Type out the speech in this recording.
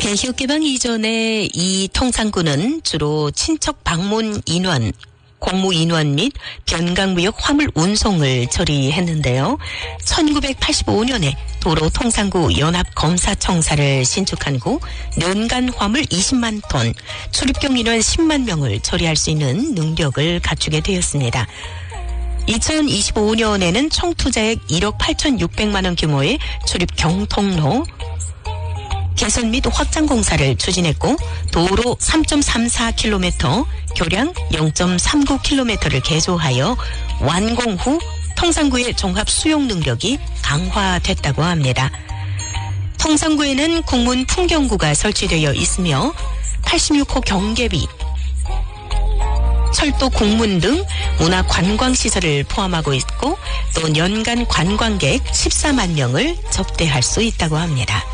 개혁 개방 이전에 이 통상구는 주로 친척 방문 인원, 공무 인원 및 변강무역 화물 운송을 처리했는데요. 1985년에 도로 통상구 연합검사청사를 신축한 후 연간 화물 20만 톤, 출입경 인원 10만 명을 처리할 수 있는 능력을 갖추게 되었습니다. 2025년에는 총 투자액 1억 8,600만 원 규모의 출입 경통로 개선 및 확장 공사를 추진했고 도로 3.34km, 교량 0.39km를 개조하여 완공 후 통상구의 종합 수용 능력이 강화됐다고 합니다. 통상구에는 국문 풍경구가 설치되어 있으며 86호 경계비, 철도 공문 등 문화관광시설을 포함하고 있고 또 연간 관광객 14만 명을 접대할 수 있다고 합니다.